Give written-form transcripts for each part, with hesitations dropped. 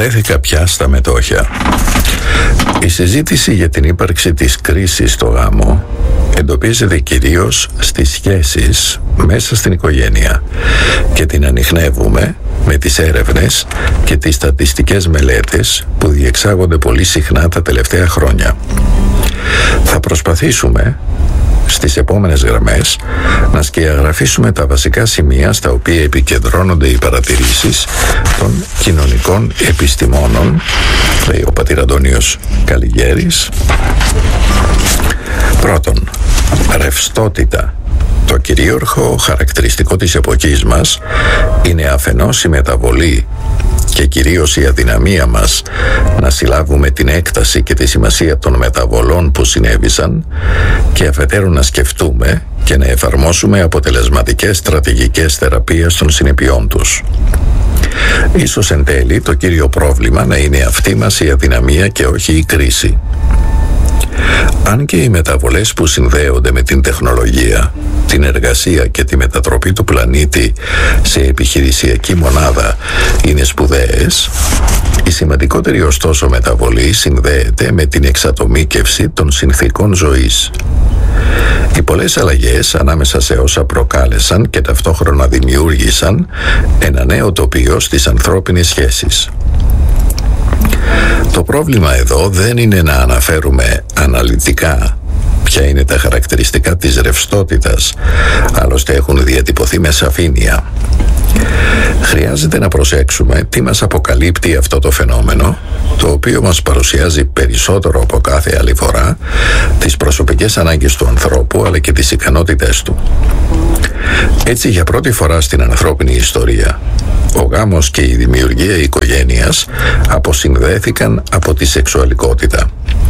Βαρέθηκα πια στα μετόχια. Η συζήτηση για την ύπαρξη της κρίσης στο γάμο εντοπίζεται κυρίως στις σχέσεις μέσα στην οικογένεια και την ανιχνεύουμε με τις έρευνες και τις στατιστικές μελέτες που διεξάγονται πολύ συχνά τα τελευταία χρόνια. Θα προσπαθήσουμε στις επόμενες γραμμές να σκιαγραφίσουμε τα βασικά σημεία στα οποία επικεντρώνονται οι παρατηρήσεις των κοινωνικών επιστημόνων, λέει ο πατήρ Αντώνιος Καλιγέρης. Πρώτον, ρευστότητα. Το κυρίαρχο χαρακτηριστικό της εποχής μας είναι αφενός η μεταβολή και κυρίως η αδυναμία μας να συλλάβουμε την έκταση και τη σημασία των μεταβολών που συνέβησαν και αφετέρου να σκεφτούμε και να εφαρμόσουμε αποτελεσματικές στρατηγικές θεραπείας των συνεπειών τους. Ίσως εν τέλει το κύριο πρόβλημα να είναι αυτή μας η αδυναμία και όχι η κρίση. Αν και οι μεταβολές που συνδέονται με την τεχνολογία, την εργασία και τη μετατροπή του πλανήτη σε επιχειρησιακή μονάδα είναι σπουδαίες, η σημαντικότερη ωστόσο μεταβολή συνδέεται με την εξατομίκευση των συνθήκων ζωής. Οι πολλές αλλαγές ανάμεσα σε όσα προκάλεσαν και ταυτόχρονα δημιούργησαν ένα νέο τοπίο στις ανθρώπινες σχέσεις. Το πρόβλημα εδώ δεν είναι να αναφέρουμε αναλυτικά ποια είναι τα χαρακτηριστικά της ρευστότητας, άλλωστε έχουν διατυπωθεί με σαφήνεια. Χρειάζεται να προσέξουμε τι μας αποκαλύπτει αυτό το φαινόμενο, το οποίο μας παρουσιάζει περισσότερο από κάθε άλλη φορά τις προσωπικές ανάγκες του ανθρώπου αλλά και τις ικανότητες του. Έτσι, για πρώτη φορά στην ανθρώπινη ιστορία, ο γάμος και η δημιουργία οικογένειας αποσυνδέθηκαν από τη σεξουαλικότητα.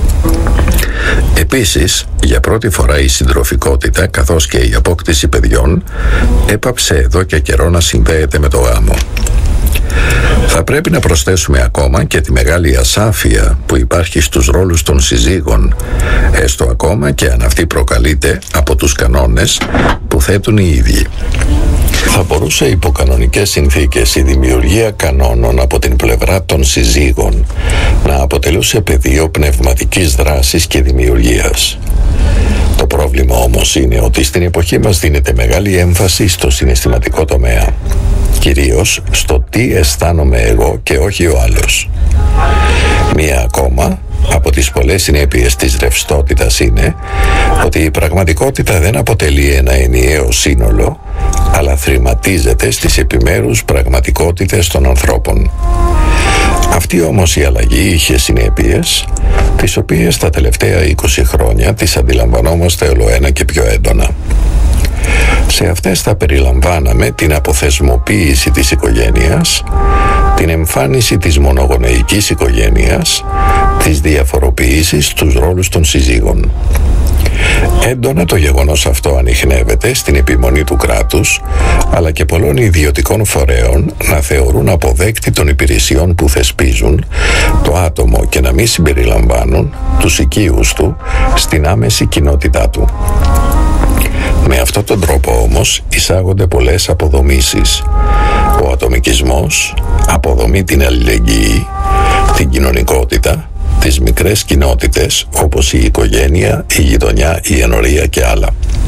Επίσης, για πρώτη φορά η συντροφικότητα καθώς και η απόκτηση παιδιών έπαψε εδώ και καιρό να συνδέεται με το γάμο. Θα πρέπει να προσθέσουμε ακόμα και τη μεγάλη ασάφεια που υπάρχει στους ρόλους των συζύγων, έστω ακόμα και αν αυτή προκαλείται από τους κανόνες που θέτουν οι ίδιοι. Θα μπορούσε υπό κανονικές συνθήκες η δημιουργία κανόνων από την πλευρά των συζύγων να αποτελούσε πεδίο πνευματικής δράσης και δημιουργίας. Το πρόβλημα όμως είναι ότι στην εποχή μας δίνεται μεγάλη έμφαση στο συναισθηματικό τομέα, κυρίως στο τι αισθάνομαι εγώ και όχι ο άλλος. Μία ακόμα από τις πολλές συνέπειες της ρευστότητας είναι ότι η πραγματικότητα δεν αποτελεί ένα ενιαίο σύνολο, αλλά θρηματίζεται στις επιμέρους πραγματικότητες των ανθρώπων. Αυτή όμως η αλλαγή είχε συνέπειες, τις οποίες τα τελευταία 20 χρόνια τις αντιλαμβανόμαστε ολοένα και πιο έντονα. Σε αυτές θα περιλαμβάναμε την αποθεσμοποίηση της οικογένειας, την εμφάνιση της μονογονεϊκής οικογένειας, τις διαφοροποιήσεις στους ρόλους των συζύγων. Έντονα το γεγονός αυτό ανιχνεύεται στην επιμονή του κράτους, αλλά και πολλών ιδιωτικών φορέων να θεωρούν αποδέκτη των υπηρεσιών που θεσπίζουν το άτομο και να μην συμπεριλαμβάνουν τους οικείους του στην άμεση κοινότητά του. Με αυτόν τον τρόπο όμως εισάγονται πολλές αποδομήσεις. Ο ατομικισμός αποδομεί την αλληλεγγύη, την κοινωνικότητα, τις μικρές κοινότητες όπως η οικογένεια, η γειτονιά, η ενορία και άλλα.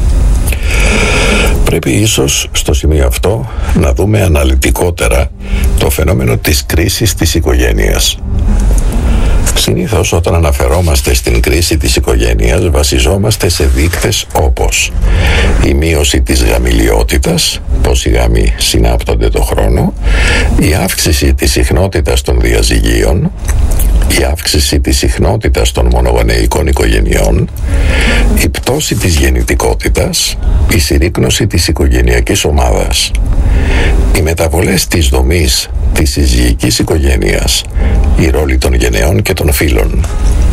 Πρέπει ίσως στο σημείο αυτό να δούμε αναλυτικότερα το φαινόμενο της κρίσης της οικογένειας. Συνήθως όταν αναφερόμαστε στην κρίση της οικογένειας βασιζόμαστε σε δείκτες όπως η μείωση της γαμηλιότητας, πως οι γάμοι συνάπτονται το χρόνο, η αύξηση της συχνότητας των διαζυγίων, η αύξηση της συχνότητας των μονογονεϊκών οικογενειών, η πτώση της γεννητικότητας, η συρρίκνωση της οικογενειακής ομάδας, οι μεταβολές της δομής της συζυγικής οικογένειας, η ρόλη των γενεών και των φύλων.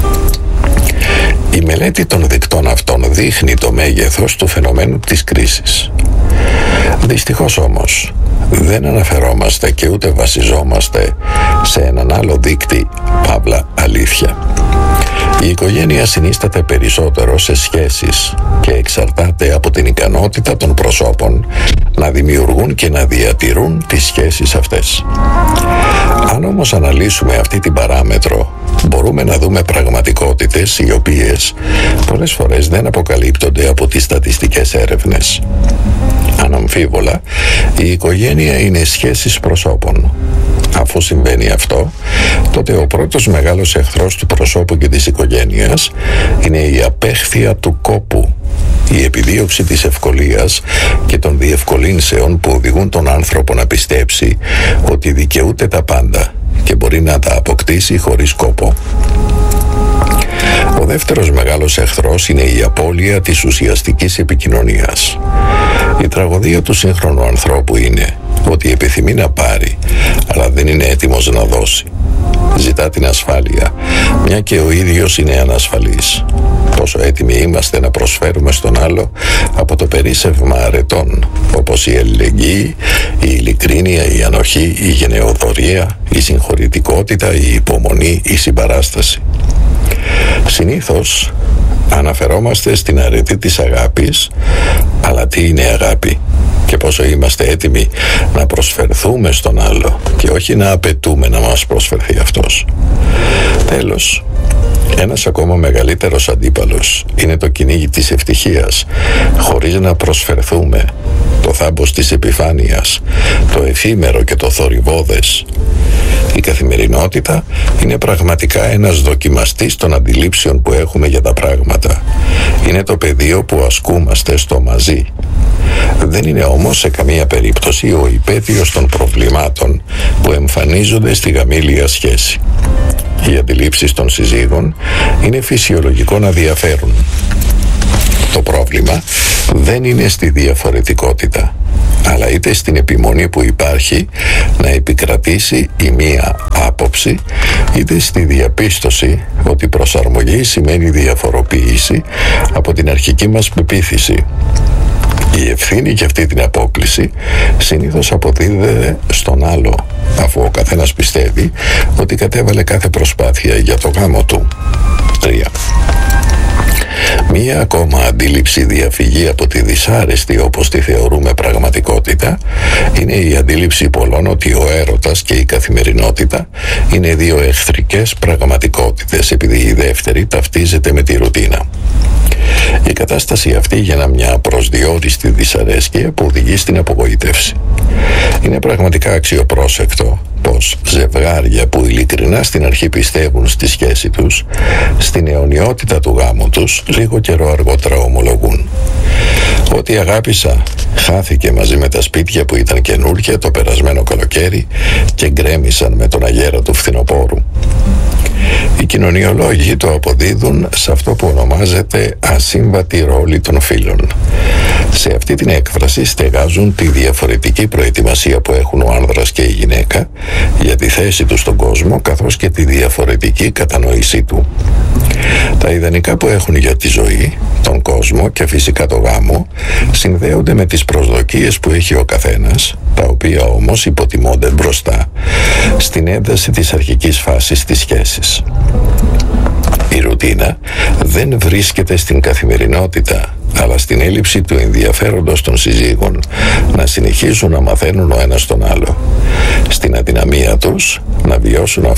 Η μελέτη των δικτών αυτών δείχνει το μέγεθος του φαινομένου της κρίσης. Δυστυχώς όμως δεν αναφερόμαστε και ούτε βασιζόμαστε σε έναν άλλο δείκτη, παύλα αλήθεια. Η οικογένεια συνίσταται περισσότερο σε σχέσεις και εξαρτάται από την ικανότητα των προσώπων να δημιουργούν και να διατηρούν τις σχέσεις αυτές. Αν Αν όμως αναλύσουμε αυτή την παράμετρο, μπορούμε να δούμε πραγματικότητες οι οποίες πολλές φορές δεν αποκαλύπτονται από τις στατιστικές έρευνες. Αναμφίβολα, η οικογένεια είναι σχέσεις προσώπων. Αφού συμβαίνει αυτό, τότε ο πρώτος μεγάλος εχθρός του προσώπου και της οικογένειας είναι η απέχθεια του κόπου, η επιδίωξη της ευκολίας και των διευκολύνσεων που οδηγούν τον άνθρωπο να πιστέψει ότι δικαιούται τα πάντα και μπορεί να τα αποκτήσει χωρίς κόπο. Ο δεύτερος μεγάλος εχθρός είναι η απώλεια της ουσιαστικής επικοινωνίας. Η τραγωδία του σύγχρονου ανθρώπου είναι ότι επιθυμεί να πάρει, αλλά δεν είναι έτοιμος να δώσει. Ζητά την ασφάλεια, μια και ο ίδιος είναι ανασφαλής. Πόσο έτοιμοι είμαστε να προσφέρουμε στον άλλο από το περίσσευμα αρετών, όπως η αλληλεγγύη, η ειλικρίνεια, η ανοχή, η γενεοδωρία, η συγχωρητικότητα, η υπομονή, η συμπαράσταση. Συνήθως αναφερόμαστε στην αρετή της αγάπης, αλλά τι είναι αγάπη και πόσο είμαστε έτοιμοι να προσφερθούμε στον άλλο και όχι να απαιτούμε να μας προσφερθεί αυτός. Τέλος, ένας ακόμα μεγαλύτερος αντίπαλος είναι το κυνήγι της ευτυχίας, χωρίς να προσφερθούμε, το θάμπος της επιφάνειας, το εφήμερο και το θορυβώδες. Η καθημερινότητα είναι πραγματικά ένας δοκιμαστής των αντιλήψεων που έχουμε για τα πράγματα. Είναι το πεδίο που ασκούμαστε στο μαζί. Δεν είναι όμως σε καμία περίπτωση ο υπέτειος των προβλημάτων που εμφανίζονται στη γαμήλια σχέση. Οι αντιλήψεις των συζύγων είναι φυσιολογικό να διαφέρουν. Το πρόβλημα δεν είναι στη διαφορετικότητα, αλλά είτε στην επιμονή που υπάρχει να επικρατήσει η μία άποψη, είτε στη διαπίστωση ότι προσαρμογή σημαίνει διαφοροποίηση από την αρχική μας πεποίθηση. Η ευθύνη για αυτή την απόκλιση συνήθως αποδίδεται στον άλλο, αφού ο καθένας πιστεύει ότι κατέβαλε κάθε προσπάθεια για το γάμο του. 3. Μία ακόμα αντίληψη διαφυγή από τη δυσάρεστη όπως τη θεωρούμε πραγματικότητα είναι η αντίληψη πολλών ότι ο έρωτας και η καθημερινότητα είναι δύο εχθρικές πραγματικότητες, επειδή η δεύτερη ταυτίζεται με τη ρουτίνα. Η κατάσταση αυτή γεννά μια προσδιοριστή δυσαρέσκεια που οδηγεί στην απογοήτευση. Είναι πραγματικά αξιοπρόσεκτο πως ζευγάρια που ειλικρινά στην αρχή πιστεύουν στη σχέση τους, στην αιωνιότητα του γάμου τους, λίγο καιρό αργότερα ομολογούν: «Ό,τι αγάπησα χάθηκε μαζί με τα σπίτια που ήταν καινούργια το περασμένο καλοκαίρι και γκρέμισαν με τον αγέρα του φθινοπόρου». Οι κοινωνιολόγοι το αποδίδουν σε αυτό που ονομάζεται ασύμβατη ρόλη των φίλων. Σε αυτή την έκφραση στεγάζουν τη διαφορετική προετοιμασία που έχουν ο άνδρας και η γυναίκα για τη θέση του στον κόσμο, καθώς και τη διαφορετική κατανόησή του. Τα ιδανικά που έχουν για τη ζωή, τον κόσμο και φυσικά το γάμο συνδέονται με τις προσδοκίες που έχει ο καθένας, τα οποία όμως υποτιμώνται μπροστά στην ένταση της αρχικής φάσης της σχέσης. Η ρουτίνα δεν βρίσκεται στην καθημερινότητα, αλλά στην έλλειψη του ενδιαφέροντος των συζύγων να συνεχίζουν να μαθαίνουν ο ένας τον άλλο, στην αδυναμία τους να βιώσουν αυτό